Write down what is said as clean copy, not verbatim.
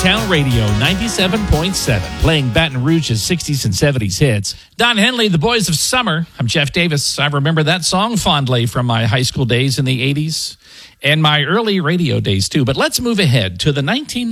Town Radio 97.7, playing Baton Rouge's 60s and 70s hits. Don Henley, The Boys of Summer. I'm Jeff Davis. I remember that song fondly from my high school days in the 80s and my early radio days, too. But let's move ahead to the